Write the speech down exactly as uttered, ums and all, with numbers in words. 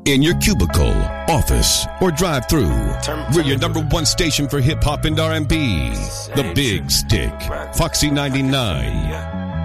In your cubicle, office, or drive-through, we're your number one station for hip-hop and R and B. The Big Stick, Foxy ninety-nine.